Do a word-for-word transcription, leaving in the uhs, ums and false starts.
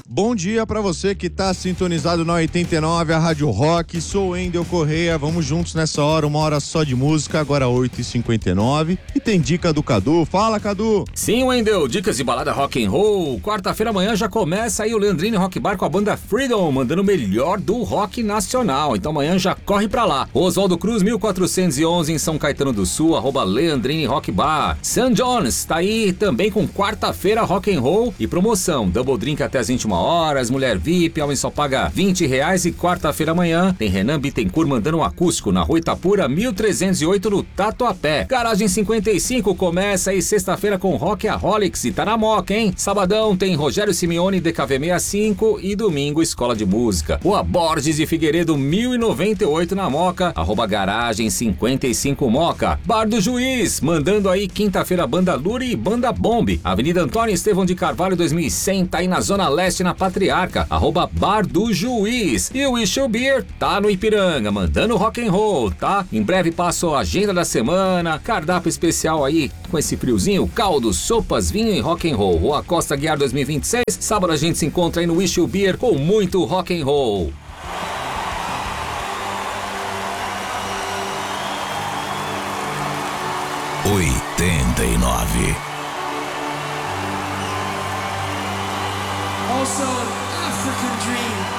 Bom dia pra você que tá sintonizado na oitenta e nove, a Rádio Rock. Sou Wendel Correia, vamos juntos nessa hora, uma hora só de música, agora oito e cinquenta e nove. E tem dica do Cadu. Fala, Cadu! Sim, Wendel, dicas de balada rock and roll. Quarta-feira amanhã já começa aí o Leandrini Rock Bar com a banda Freedom, mandando o melhor do rock nacional. Então amanhã já corre pra lá. Oswaldo Cruz, mil quatrocentos e onze em São Caetano do Sul, arroba Leandrini Rock Bar. Sam Jones tá aí também com quarta-feira rock and roll e promoção. Double drink até as vinte e uma horas, mulher V I P, homem só paga vinte reais. E quarta-feira amanhã tem Renan Bittencourt mandando um acústico na Rua Itapura, mil trezentos e oito no Tatuapé. Garagem cinquenta e cinco começa aí sexta-feira com Rockaholics e tá na Moca, hein? Sabadão tem Rogério Simeone, D K V sessenta e cinco e domingo Escola de Música. Rua Borges de Figueiredo, mil e noventa e oito na Moca, arroba Garagem cinquenta e cinco Moca. Bar do Juiz, mandando aí quinta-feira Banda Luri e Banda Bombe. Avenida Antônio Estevão de Carvalho, dois mil e cem, tá aí na Zona Leste, na Patriarca, arroba Bar do Juiz. E o Wish Beer tá no Ipiranga, mandando rock and roll, tá? Em breve passo a agenda da semana, cardápio especial aí com esse friozinho, caldo, sopas, vinho e rock and roll. Rua Costa Guiar dois mil e vinte e seis, sábado a gente se encontra aí no Wish Beer com muito rock and roll. oitenta e nove. Also, African Dream.